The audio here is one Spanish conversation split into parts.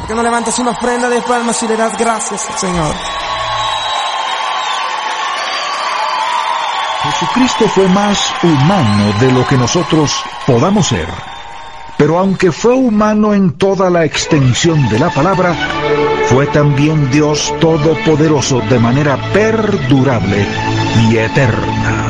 que no levantes una ofrenda de palmas y le das gracias al Señor? Jesucristo fue más humano de lo que nosotros podamos ser. Pero aunque fue humano en toda la extensión de la palabra, fue también Dios todopoderoso de manera perdurable y eterna.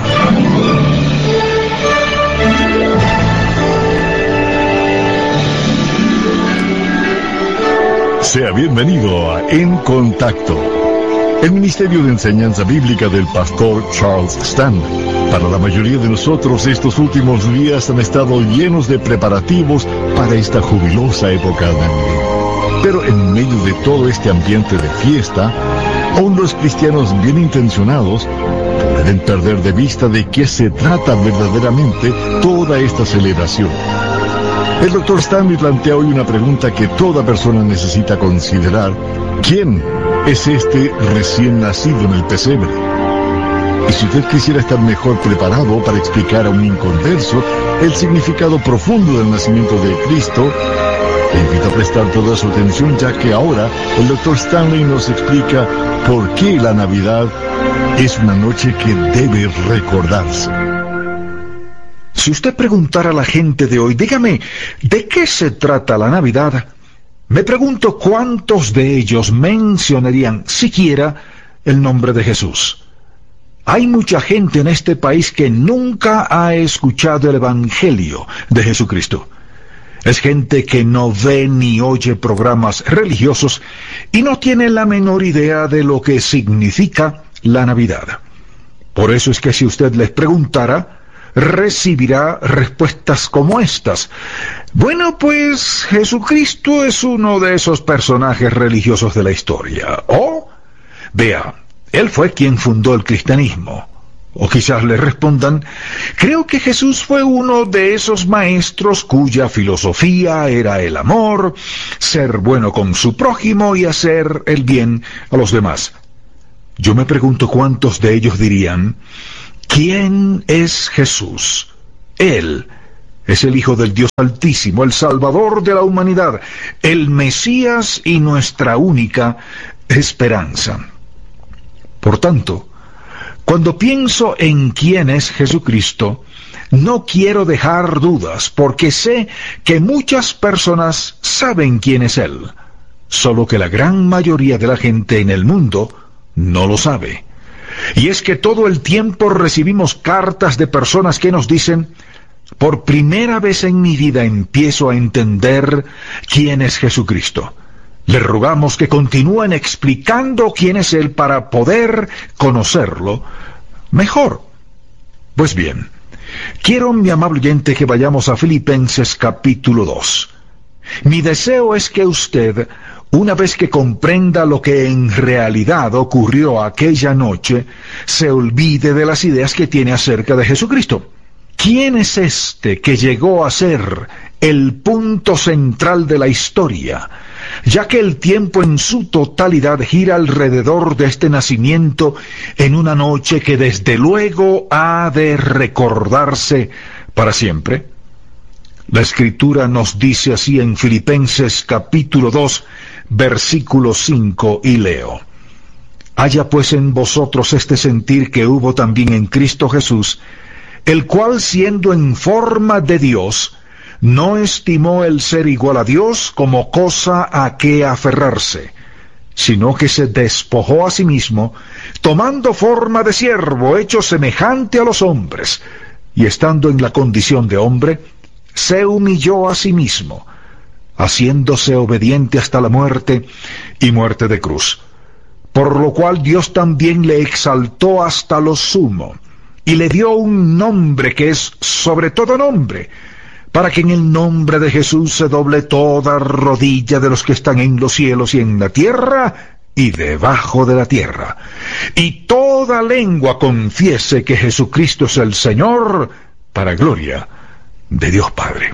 Sea bienvenido a En Contacto, el Ministerio de Enseñanza Bíblica del pastor Charles Stanley. Para la mayoría de nosotros, estos últimos días han estado llenos de preparativos para esta jubilosa época navideña. Pero en medio de todo este ambiente de fiesta, aún los cristianos bien intencionados pueden perder de vista de qué se trata verdaderamente toda esta celebración. El Dr. Stanley plantea hoy una pregunta que toda persona necesita considerar. ¿Quién es este recién nacido en el pesebre? Y si usted quisiera estar mejor preparado para explicar a un inconverso el significado profundo del nacimiento de Cristo, le invito a prestar toda su atención, ya que ahora el Dr. Stanley nos explica por qué la Navidad es una noche que debe recordarse. Si usted preguntara a la gente de hoy, dígame, ¿de qué se trata la Navidad? Me pregunto cuántos de ellos mencionarían siquiera el nombre de Jesús. Hay mucha gente en este país que nunca ha escuchado el Evangelio de Jesucristo. Es gente que no ve ni oye programas religiosos y no tiene la menor idea de lo que significa la Navidad. Por eso es que si usted les preguntara, recibirá respuestas como estas. Bueno, pues Jesucristo es uno de esos personajes religiosos de la historia. O, vea, Él fue quien fundó el cristianismo. O quizás le respondan, creo que Jesús fue uno de esos maestros cuya filosofía era el amor, ser bueno con su prójimo y hacer el bien a los demás. Yo me pregunto cuántos de ellos dirían, ¿quién es Jesús? Él es el Hijo del Dios Altísimo, el Salvador de la humanidad, el Mesías y nuestra única esperanza. Por tanto, cuando pienso en quién es Jesucristo, no quiero dejar dudas, porque sé que muchas personas saben quién es Él, solo que la gran mayoría de la gente en el mundo no lo sabe. Y es que todo el tiempo recibimos cartas de personas que nos dicen, por primera vez en mi vida empiezo a entender quién es Jesucristo. Le rogamos que continúen explicando quién es Él para poder conocerlo mejor. Pues bien, quiero, mi amable oyente, que vayamos a Filipenses capítulo 2. Mi deseo es que usted, una vez que comprenda lo que en realidad ocurrió aquella noche, se olvide de las ideas que tiene acerca de Jesucristo. ¿Quién es este que llegó a ser el punto central de la historia, ya que el tiempo en su totalidad gira alrededor de este nacimiento en una noche que desde luego ha de recordarse para siempre? La Escritura nos dice así en Filipenses capítulo 2, versículo 5, y leo: Haya pues en vosotros este sentir que hubo también en Cristo Jesús, el cual siendo en forma de Dios, no estimó el ser igual a Dios como cosa a que aferrarse, sino que se despojó a sí mismo, tomando forma de siervo, hecho semejante a los hombres, y estando en la condición de hombre, se humilló a sí mismo, haciéndose obediente hasta la muerte, y muerte de cruz. Por lo cual Dios también le exaltó hasta lo sumo, y le dio un nombre que es sobre todo nombre, para que en el nombre de Jesús se doble toda rodilla de los que están en los cielos y en la tierra y debajo de la tierra, y toda lengua confiese que Jesucristo es el Señor, para gloria de Dios Padre.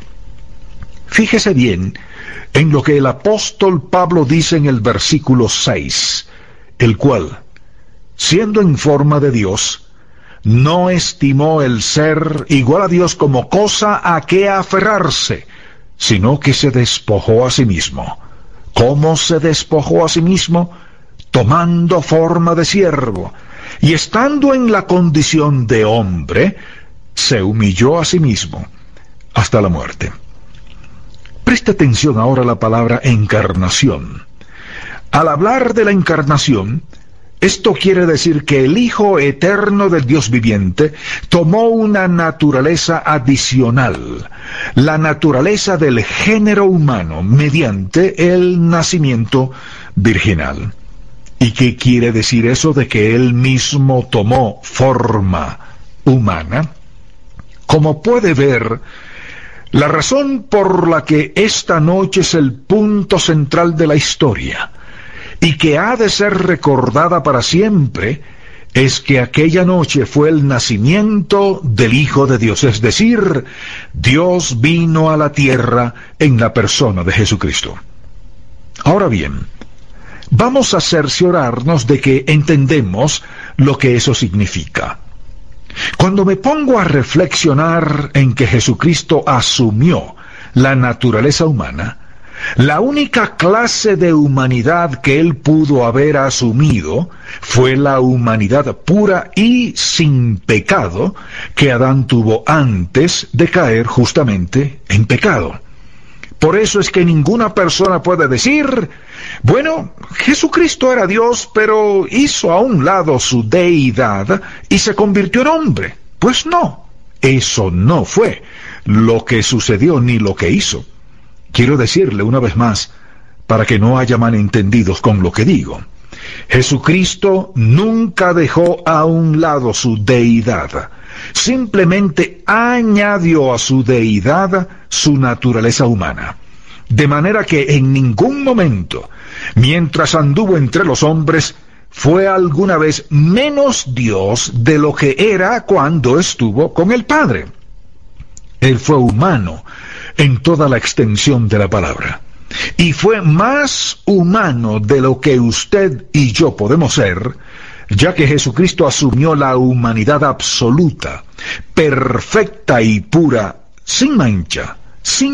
Fíjese bien en lo que el apóstol Pablo dice en el versículo 6, el cual, siendo en forma de Dios, no estimó el ser igual a Dios como cosa a que aferrarse, sino que se despojó a sí mismo, ¿Cómo se despojó a sí mismo? Tomando forma de siervo, y estando en la condición de hombre, se humilló a sí mismo hasta la muerte. Preste atención ahora a la palabra encarnación. Al hablar de la encarnación, esto quiere decir que el Hijo eterno del Dios viviente tomó una naturaleza adicional, la naturaleza del género humano, mediante el nacimiento virginal. ¿Y qué quiere decir eso de que Él mismo tomó forma humana? Como puede ver, la razón por la que esta noche es el punto central de la historia y que ha de ser recordada para siempre, es que aquella noche fue el nacimiento del Hijo de Dios, es decir, Dios vino a la tierra en la persona de Jesucristo. Ahora bien, vamos a cerciorarnos de que entendemos lo que eso significa. Cuando me pongo a reflexionar en que Jesucristo asumió la naturaleza humana, la única clase de humanidad que Él pudo haber asumido fue la humanidad pura y sin pecado que Adán tuvo antes de caer justamente en pecado. Por eso es que ninguna persona puede decir, bueno, Jesucristo era Dios, pero hizo a un lado su deidad y se convirtió en hombre. Pues no, eso no fue lo que sucedió ni lo que hizo. Quiero decirle una vez más, para que no haya malentendidos con lo que digo. Jesucristo nunca dejó a un lado su deidad. Simplemente añadió a su deidad su naturaleza humana. De manera que en ningún momento, mientras anduvo entre los hombres, fue alguna vez menos Dios de lo que era cuando estuvo con el Padre. Él fue humano en toda la extensión de la palabra. Y fue más humano de lo que usted y yo podemos ser, ya que Jesucristo asumió la humanidad absoluta, perfecta y pura, sin mancha, sin